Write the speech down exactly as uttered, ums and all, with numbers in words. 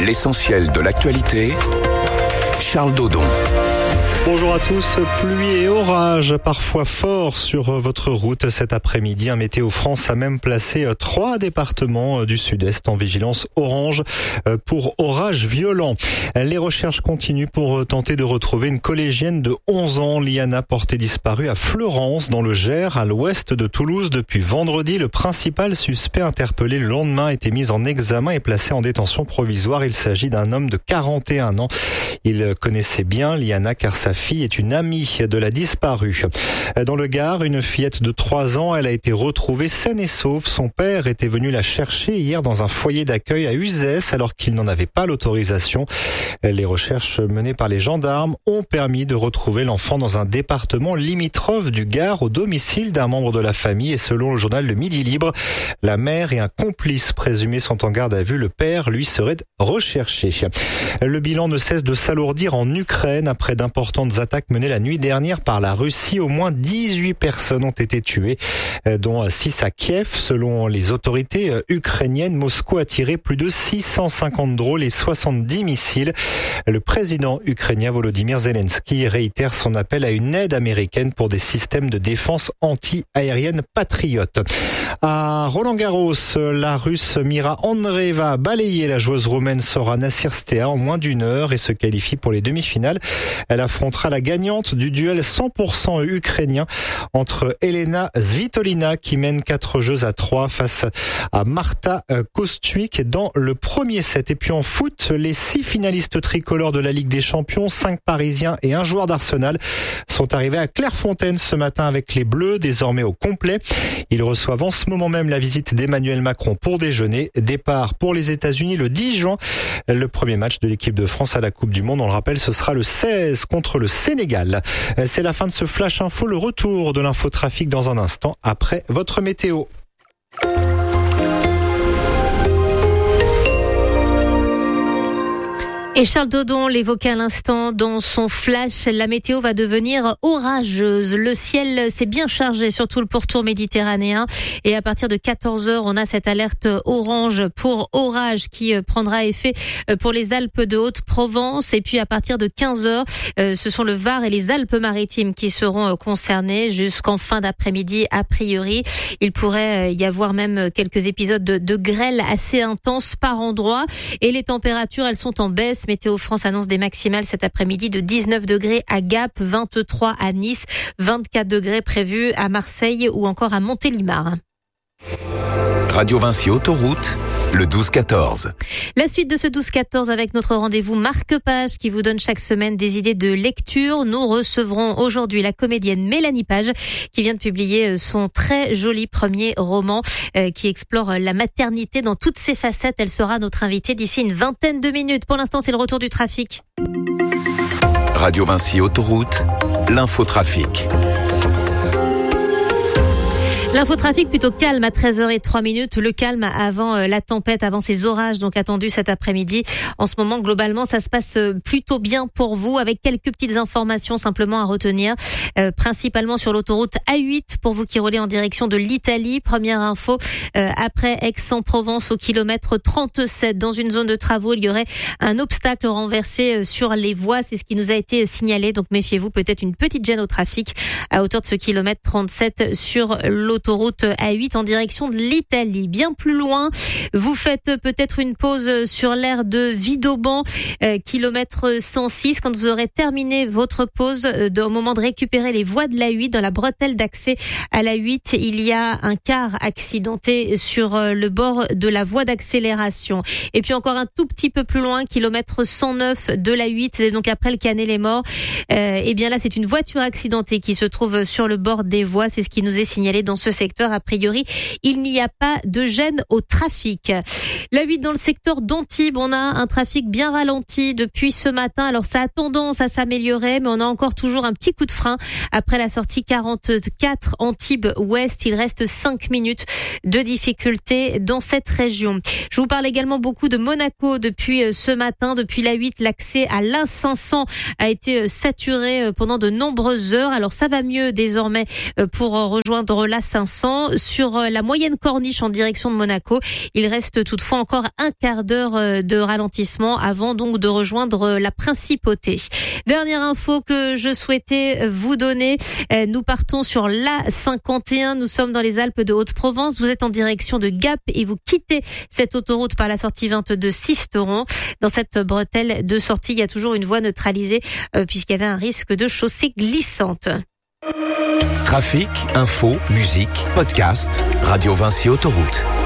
L'essentiel de l'actualité, Charles Dodon. Bonjour à tous, pluie et orage parfois forts sur votre route cet après-midi. Un Météo France a même placé trois départements du sud-est en vigilance orange pour orages violents. Les recherches continuent pour tenter de retrouver une collégienne de onze ans, Liana, portée disparue à Fleurance dans le Gers, à l'ouest de Toulouse depuis vendredi. Le principal suspect interpellé le lendemain a été mis en examen et placé en détention provisoire. Il s'agit d'un homme de quarante et un ans. Il connaissait bien Liana car sa fille est une amie de la disparue. Dans le Gard, une fillette de trois ans, elle a été retrouvée saine et sauve. Son père était venu la chercher hier dans un foyer d'accueil à Uzès alors qu'il n'en avait pas l'autorisation. Les recherches menées par les gendarmes ont permis de retrouver l'enfant dans un département limitrophe du Gard au domicile d'un membre de la famille et selon le journal Le Midi Libre, la mère et un complice présumé sont en garde à vue. Le père, lui, serait recherché. Le bilan ne cesse de s'alourdir en Ukraine après d'importantes attaques menées la nuit dernière par la Russie. Au moins dix-huit personnes ont été tuées, dont six à Kiev. Selon les autorités ukrainiennes, Moscou a tiré plus de six cent cinquante drôles et soixante-dix missiles. Le président ukrainien Volodymyr Zelensky réitère son appel à une aide américaine pour des systèmes de défense anti-aérienne patriotes. À Roland-Garros, la Russe Mira Andreeva a balayé la joueuse roumaine Sora Nacirstea en moins d'une heure et se qualifie pour les demi-finales. Elle affrontera la gagnante du duel cent pour cent ukrainien entre Elena Svitolina qui mène quatre jeux à trois face à Marta Kostyuk dans le premier set. Et puis en foot, les six finalistes tricolores de la Ligue des Champions, cinq Parisiens et un joueur d'Arsenal, sont arrivés à Clairefontaine ce matin avec les Bleus, désormais au complet. Ils reçoivent en ce moment même la visite d'Emmanuel Macron pour déjeuner. Départ pour les États-Unis le dix juin. Le premier match de l'équipe de France à la Coupe du Monde, on le rappelle, ce sera le seize contre le Sénégal. C'est la fin de ce Flash Info, le retour de l'infotrafic dans un instant après votre météo. Et Charles Dodon l'évoquait à l'instant dans son flash, la météo va devenir orageuse. Le ciel s'est bien chargé sur tout le pourtour méditerranéen et à partir de quatorze heures, on a cette alerte orange pour orage qui prendra effet pour les Alpes de Haute-Provence et puis à partir de quinze heures, ce sont le Var et les Alpes-Maritimes qui seront concernés jusqu'en fin d'après-midi a priori. Il pourrait y avoir même quelques épisodes de, de grêle assez intenses par endroit et les températures, elles sont en baisse. Météo France annonce des maximales cet après-midi de dix-neuf degrés à Gap, vingt-trois à Nice, vingt-quatre degrés prévus à Marseille ou encore à Montélimar. Radio Vinci Autoroute, le douze quatorze. La suite de ce douze quatorze avec notre rendez-vous Marque Page qui vous donne chaque semaine des idées de lecture. Nous recevrons aujourd'hui la comédienne Mélanie Page qui vient de publier son très joli premier roman euh, qui explore la maternité dans toutes ses facettes. Elle sera notre invitée d'ici une vingtaine de minutes. Pour l'instant, c'est le retour du trafic. Radio Vinci Autoroute, l'infotrafic. L'infotrafic plutôt calme à treize heures zéro trois minutes. Le calme avant la tempête, avant ces orages donc attendus cet après-midi. En ce moment, globalement, ça se passe plutôt bien pour vous avec quelques petites informations simplement à retenir. Euh, principalement sur l'autoroute A huit pour vous qui roulez en direction de l'Italie. Première info, euh, après Aix-en-Provence au kilomètre trente-sept, dans une zone de travaux, il y aurait un obstacle renversé sur les voies. C'est ce qui nous a été signalé. Donc méfiez-vous, peut-être une petite gêne au trafic à hauteur de ce kilomètre trente-sept sur l'autoroute. Autoroute A huit en direction de l'Italie. Bien plus loin, vous faites peut-être une pause sur l'aire de Vidauban, euh, kilomètre cent six. Quand vous aurez terminé votre pause, euh, au moment de récupérer les voies de l'A huit, dans la bretelle d'accès à l'A huit, il y a un car accidenté sur euh, le bord de la voie d'accélération. Et puis encore un tout petit peu plus loin, kilomètre cent neuf de l'A huit, donc après le Canet-les-Morts. Euh, et bien là, c'est une voiture accidentée qui se trouve sur le bord des voies. C'est ce qui nous est signalé dans ce secteur. A priori, il n'y a pas de gêne au trafic. La huit dans le secteur d'Antibes, on a un trafic bien ralenti depuis ce matin. Alors ça a tendance à s'améliorer, mais on a encore toujours un petit coup de frein après la sortie quarante-quatre Antibes-Ouest. Il reste cinq minutes de difficulté dans cette région. Je vous parle également beaucoup de Monaco depuis ce matin. Depuis la huit, l'accès à l'A cinq cents a été saturé pendant de nombreuses heures. Alors ça va mieux désormais pour rejoindre l'A cinq cinq cents. Sur la moyenne corniche en direction de Monaco, il reste toutefois encore un quart d'heure de ralentissement avant donc de rejoindre la principauté. Dernière info que je souhaitais vous donner, nous partons sur l'A cinquante et un, nous sommes dans les Alpes de Haute-Provence, vous êtes en direction de Gap et vous quittez cette autoroute par la sortie vingt-deux Sisteron. Dans cette bretelle de sortie, il y a toujours une voie neutralisée euh, puisqu'il y avait un risque de chaussée glissante. Trafic, info, musique, podcast, Radio Vinci Autoroute.